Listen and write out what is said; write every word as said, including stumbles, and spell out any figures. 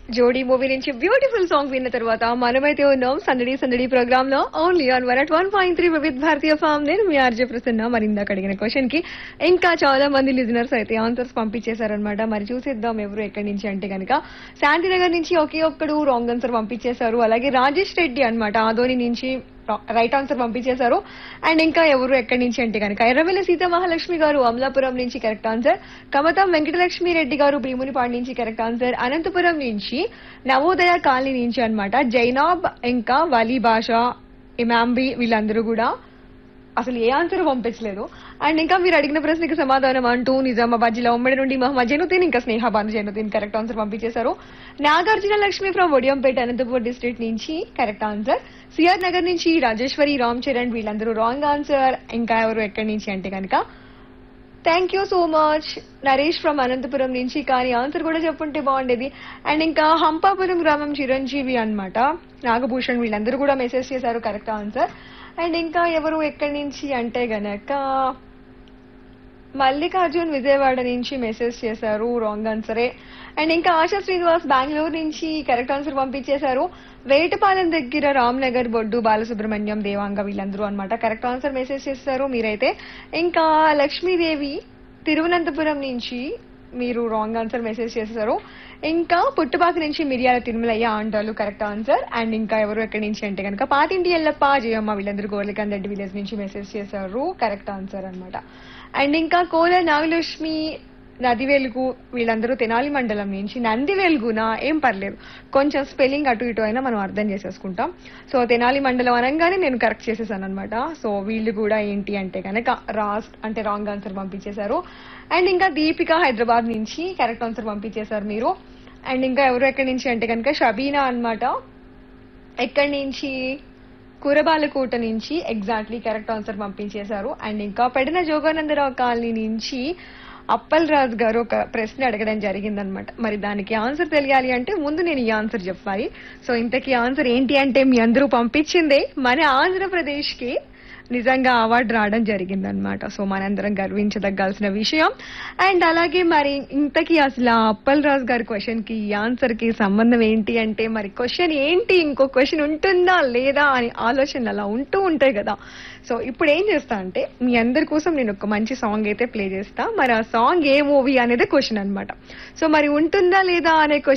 జోడీ మూవీ నుంచి beautiful song విన్న తర్వాత మనమైతే ఉన్నాం సందడి సందడి ప్రోగ్రామ్ లో only on one at one point three with Bharatiya form. నేను మీ ఆర్జే ప్రసన్న. మరి ఇందాక అడిగిన క్వశ్చన్ కి ఇంకా చాలా మంది లిజనర్స్ అయితే ఆన్సర్స్ పంపించేశారనమాట. మరి చూసేద్దాం ఎవరు ఎక్కడి నుంచి అంటే కనుక శాంతినగర్ నుంచి ఒకే ఒక్కడు రాంగ్ ఆన్సర్ పంపించేశారు. అలాగే రాజేష్ రెడ్డి అన్నమాట ఆదోని నుంచి రైట్ ఆన్సర్ పంపించేశారు. అండ్ ఇంకా ఎవరు ఎక్కడి నుంచి అంటే కనుక ఎర్రవెల్లి సీతా మహాలక్ష్మి గారు అమలాపురం నుంచి కరెక్ట్ ఆన్సర్. కమతం వెంకటలక్ష్మి రెడ్డి గారు భీమునిపాడు నుంచి కరెక్ట్ ఆన్సర్. అనంతపురం నుంచి నవోదయ కాలనీ నుంచి అన్నమాట జైనాబ్ ఇంకా వలీ భాష ఇమాంబి వీళ్ళందరూ కూడా అసలు ఏ ఆన్సర్ పంపించలేదు. అండ్ ఇంకా మీరు అడిగిన ప్రశ్నకి సమాధానం అంటూ నిజామాబాద్ జిల్లా ఉమ్మడి నుండి మహమ్మద్ జైనుద్దీన్ ఇంకా స్నేహాబాను జైనుద్దీన్ కరెక్ట్ ఆన్సర్ పంపించేశారు. నాగార్జున లక్ష్మి ఫ్రమ్ ఒడియంపేట అనంతపూర్ డిస్ట్రిక్ట్ నుంచి కరెక్ట్ ఆన్సర్. సిఆర్ నగర్ నుంచి రాజేశ్వరి రామ్ చరణ్ వీళ్ళందరూ రాంగ్ ఆన్సర్. ఇంకా ఎవరు ఎక్కడి నుంచి అంటే కనుక thank you so much Naresh from Anantapuram నుంచి, కానీ ఆన్సర్ కూడా చెప్పుంటే బాగుండేది. అండ్ ఇంకా హంపాపురం గ్రామం చిరంజీవి అన్నమాట నాగభూషణ్ వీళ్ళందరూ కూడా మెసేజ్ చేశారు కరెక్ట్ ఆన్సర్. అండ్ ఇంకా ఎవరు ఎక్కడి నుంచి అంటే గనక మల్లికార్జున్ విజయవాడ నుంచి మెసేజ్ చేశారు రాంగ్ ఆన్సరే. అండ్ ఇంకా ఆశా శ్రీనివాస్ బెంగళూరు నుంచి కరెక్ట్ ఆన్సర్ పంపించేశారు. వేటపాలెం దగ్గర రామ్ నగర్ బొడ్డు బాలసుబ్రహ్మణ్యం దేవాంగ వీళ్ళందరూ అన్నమాట కరెక్ట్ ఆన్సర్ మెసేజ్ చేశారు మీరైతే. ఇంకా లక్ష్మీదేవి తిరువనంతపురం నుంచి మీరు రాంగ్ ఆన్సర్ మెసేజ్ చేశారు. ఇంకా పుట్టుపాక నుంచి మిరియాల తిరుమలయ్య ఆంటాలు కరెక్ట్ ఆన్సర్. అండ్ ఇంకా ఎవరు ఎక్కడి నుంచి అంటే కనుక పాతింటి ఎల్లప్ప జయమ్మ వీళ్ళందరూ గోర్లకాంత్ రెడ్డి విలేజ్ నుంచి మెసేజ్ చేశారు కరెక్ట్ ఆన్సర్ అన్నమాట. అండ్ ఇంకా కోల నాగలక్ష్మి నదివెలుగు వీళ్ళందరూ తెనాలి మండలం నుంచి నందివెలుగునా ఏం పర్లేదు కొంచెం స్పెల్లింగ్ అటు ఇటు అయినా మనం అర్థం చేసేసుకుంటాం. సో తెనాలి మండలం అనగానే నేను కరెక్ట్ చేసేసాను అనమాట. సో వీళ్ళు కూడా ఏంటి అంటే కనుక రాస్ అంటే రాంగ్ ఆన్సర్ పంపించేశారు. అండ్ ఇంకా దీపిక హైదరాబాద్ నుంచి కరెక్ట్ ఆన్సర్ పంపించేశారు మీరు. అండ్ ఇంకా ఎవరు ఎక్కడి నుంచి అంటే కనుక షబీనా అన్నమాట ఎక్కడి నుంచి కురబాలకోట నుంచి ఎగ్జాక్ట్లీ కరెక్ట్ ఆన్సర్ పంపించేశారు. అండ్ ఇంకా పెడన జోగానందరావు కాలనీ నుంచి అప్పల్ రాజు గారు ఒక ప్రశ్న అడగడం జరిగిందనమాట. మరి దానికి ఆన్సర్ తెలియాలి అంటే ముందు నేను ఈ ఆన్సర్ చెప్పాలి. సో ఇంతకీ ఆన్సర్ ఏంటి అంటే మీ అందరూ పంపించిందే మన ఆంధ్రప్రదేశ్ కి నిజంగా అవార్డు రావడం జరిగిందనమాట. సో మనందరం గర్వించదగ్గాల్సిన విషయం. అండ్ అలాగే మరి ఇంతకీ అసలు ఆ అప్పల్ రాజు గారి క్వశ్చన్ కి ఈ ఆన్సర్ కి సంబంధం ఏంటి అంటే మరి క్వశ్చన్ ఏంటి ఇంకో క్వశ్చన్ ఉంటుందా లేదా అని ఆలోచనలు అలా ఉంటూ ఉంటాయి కదా. సో ఇప్పుడు ఏం చేస్తా అంటే మీ అందరి కోసం నేను ఒక మంచి సాంగ్ అయితే ప్లే చేస్తా. మరి ఆ సాంగ్ ఏ మూవీ అనేది క్వశ్చన్ అనమాట. సో మరి ఉంటుందా లేదా అనే క్వశ్చన్